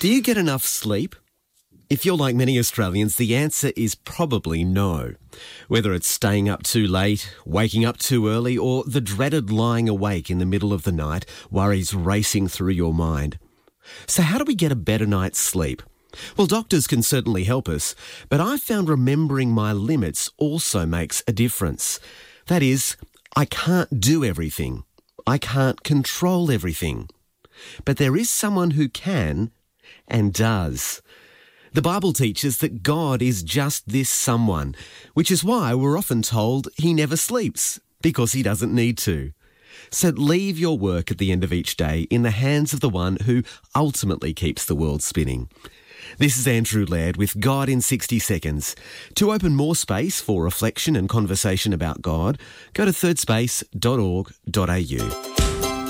Do you get enough sleep? If you're like many Australians, the answer is probably no. Whether it's staying up too late, waking up too early, or the dreaded lying awake in the middle of the night, worries racing through your mind. So how do we get a better night's sleep? Well, doctors can certainly help us, but I've found remembering my limits also makes a difference. That is, I can't do everything. I can't control everything. But there is someone who can and does. The Bible teaches that God is just this someone, which is why we're often told he never sleeps, because he doesn't need to. So leave your work at the end of each day in the hands of the one who ultimately keeps the world spinning. This is Andrew Laird with God in 60 Seconds. To open more space for reflection and conversation about God, go to thirdspace.org.au.